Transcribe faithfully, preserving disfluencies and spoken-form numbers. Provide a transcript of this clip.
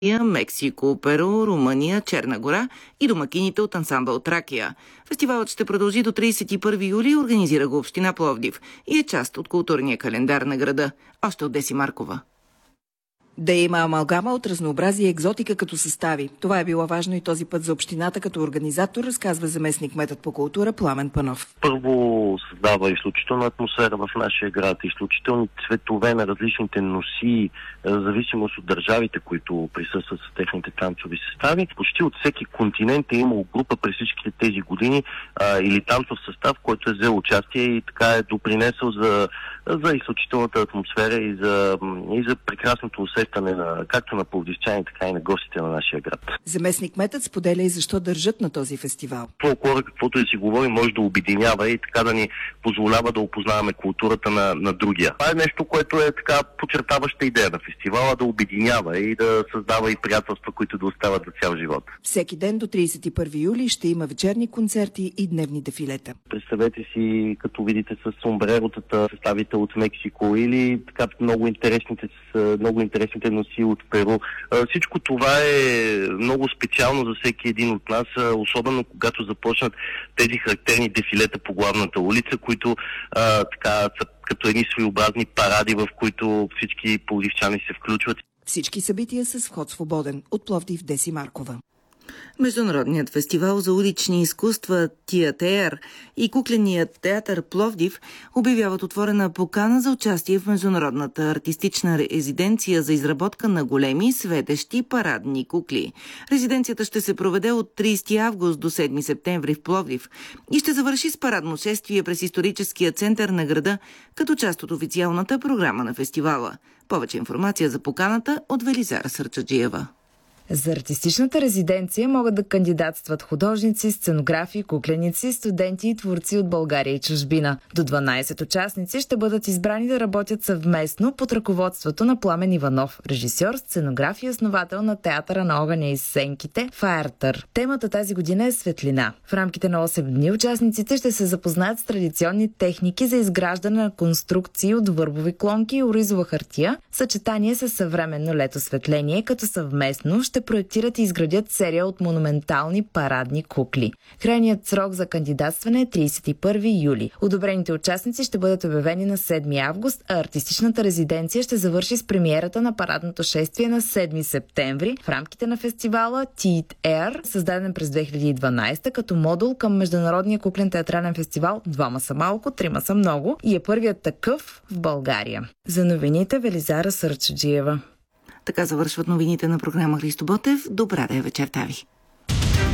Мексико, Перу, Румъния, Черна гора и домакините от ансамбъл Тракия. Фестивалът ще продължи до тридесет и първи юли, организира го община Пловдив и е част от културния календар на града. Още от Деси Маркова. Да има амалгама от разнообразие и екзотика като състави. Това е било важно и този път за общината като организатор, разказва заместник-кметът по култура Пламен Панов. Първо създава изключителна атмосфера в нашия град, изключителни цветове на различните носии, в зависимост от държавите, които присъстват с техните танцови състави. Почти от всеки континент е имало група през всичките тези години а, или танцов състав, който е взел участие и така е допринесъл за, за изключителната атмосфера и за, и за прекрасното усещане на, както на пловдивчани, така и на гостите на нашия град. Заместник-кметът споделя и защо държат на този фестивал. Фолклора, каквото и да си говори, може да обединява и така да ни позволява да опознаваме културата на, на другия. Това е нещо, което е така подчертаваща идея на фестивала, да обединява и да създава и приятелства, които да остават за цял живот. Всеки ден до тридесет и първи юли ще има вечерни концерти и дневни дефилета. Представете си, като видите с сомбреротата, съставите от Мексико или така много интересните, много интересните носи от Перу. Всичко това е много специално за всеки един от нас, особено когато започнат тези характерни дефилета по главната улица, които а, така са като едни своеобразни паради, в които всички пловдивчани се включват. Всички събития с вход свободен. От Пловдив, Деси Маркова. Международният фестивал за улични изкуства Театър и кукленият театър Пловдив обявяват отворена покана за участие в международната артистична резиденция за изработка на големи светещи парадни кукли. Резиденцията ще се проведе от тридесети август до седми септември в Пловдив и ще завърши с парадно шествие през историческия център на града като част от официалната програма на фестивала. Повече информация за поканата от Велизара Сърчаджиева. За артистичната резиденция могат да кандидатстват художници, сценографи, кукленици, студенти и творци от България и чужбина. До дванадесет участници ще бъдат избрани да работят съвместно под ръководството на Пламен Иванов, режисьор, сценограф и основател на театъра на огъня и сенките Фаертър. Темата тази година е светлина. В рамките на осем дни участниците ще се запознаят с традиционни техники за изграждане на конструкции от върбови клонки и оризова хартия, съчетание с съвременно летосветление, като съвместно ще проектират и изградят серия от монументални парадни кукли. Крайният срок за кандидатстване е тридесет и първи юли. Одобрените участници ще бъдат обявени на седми август, а артистичната резиденция ще завърши с премиерата на парадното шествие на седми септември в рамките на фестивала Театър, създаден през две хиляди и дванадесета като модул към Международния куклен театрален фестивал "Двама са малко, трима са много" и е първият такъв в България. За новините Велизара Сърчаджиева. Така завършват новините на програма Христо Ботев. Добра да е вечерта ви!